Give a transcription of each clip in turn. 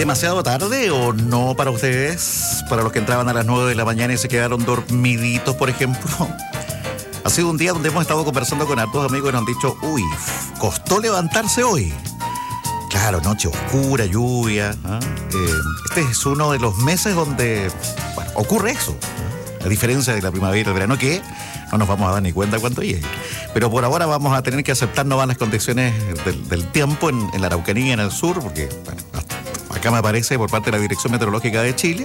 demasiado tarde o no para ustedes? Para los que entraban a las 9 de la mañana y se quedaron dormiditos, por ejemplo. Ha sido un día donde hemos estado conversando con hartos amigos y nos han dicho, uy, costó levantarse hoy. Claro, noche oscura, lluvia. Este es uno de los meses donde, bueno, ocurre eso. A diferencia de la primavera y el verano, que no nos vamos a dar ni cuenta cuando llegue. Pero por ahora vamos a tener que aceptar no van las condiciones del tiempo en la Araucanía, en el sur, porque bueno, acá me aparece por parte de la Dirección Meteorológica de Chile,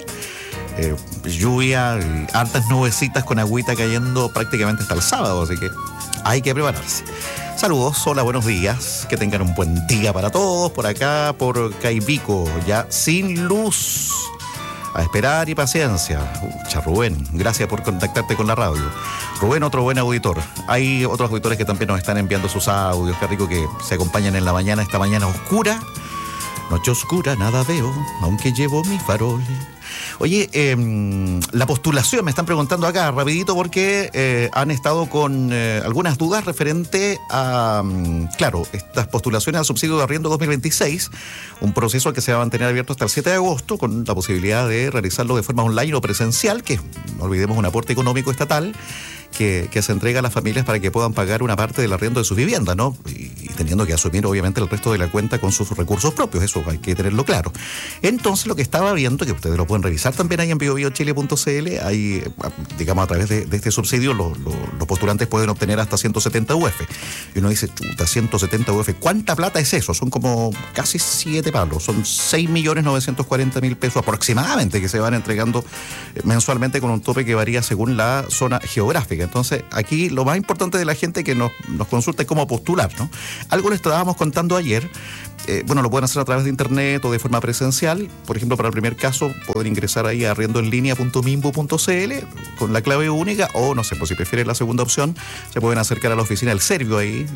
lluvia y altas nubecitas con agüita cayendo prácticamente hasta el sábado, así que hay que prepararse. Saludos, hola, buenos días, que tengan un buen día para todos, por acá, por Caipico, ya sin luz. A esperar y paciencia. Rubén, gracias por contactarte con la radio. Rubén, otro buen auditor. Hay otros auditores que también nos están enviando sus audios. Qué rico que se acompañan en la mañana, esta mañana oscura. Noche oscura, nada veo, aunque llevo mi farol. Oye, la postulación, me están preguntando acá, rapidito, porque han estado con algunas dudas referente a, claro, estas postulaciones al subsidio de arriendo 2026, un proceso que se va a mantener abierto hasta el 7 de agosto, con la posibilidad de realizarlo de forma online o presencial, que no olvidemos un aporte económico estatal, que se entrega a las familias para que puedan pagar una parte del arriendo de sus viviendas, ¿no? Y teniendo que asumir, obviamente, el resto de la cuenta con sus recursos propios, eso hay que tenerlo claro. Entonces, lo que estaba viendo, que ustedes lo pueden revisar también ahí en biobiochile.cl, ahí, digamos, a través de este subsidio, los postulantes pueden obtener hasta 170 UF. Y uno dice, chuta, 170 UF, ¿cuánta plata es eso? Son como casi 7 palos, son 6.940.000 pesos aproximadamente que se van entregando mensualmente con un tope que varía según la zona geográfica. Entonces, aquí lo más importante de la gente que nos consulta es cómo postular, ¿no? Algo les estábamos contando ayer. Bueno, lo pueden hacer a través de internet o de forma presencial. Por ejemplo, para el primer caso, pueden ingresar ahí a arriendoenlinea.mimbu.cl con la clave única, o no sé, pues si prefieren la segunda opción, se pueden acercar a la oficina del Servio ahí,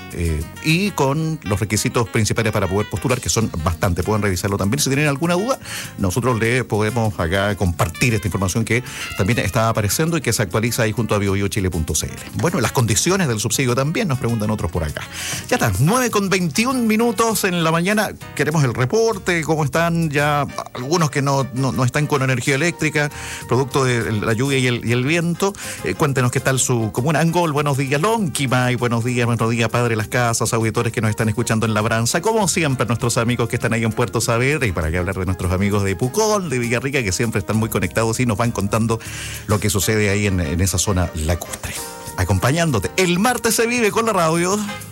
y con los requisitos principales para poder postular, que son bastante. Pueden revisarlo también. Si tienen alguna duda, nosotros le podemos acá compartir esta información que también está apareciendo y que se actualiza ahí junto a biobiochile.cl. Bueno, las condiciones del subsidio también nos preguntan otros por acá. Ya está, 9:21 en la mañana. Queremos el reporte, cómo están ya algunos que no están con energía eléctrica, producto de la lluvia y el viento. Cuéntenos qué tal su comuna. Angol, buenos días. Lonquimay, buenos días Padre Las Casas, auditores que nos están escuchando en Labranza, como siempre nuestros amigos que están ahí en Puerto Saavedra, y para qué hablar de nuestros amigos de Pucón, de Villarrica, que siempre están muy conectados y nos van contando lo que sucede ahí en esa zona lacustre. Acompañándote. El martes se vive con la radio.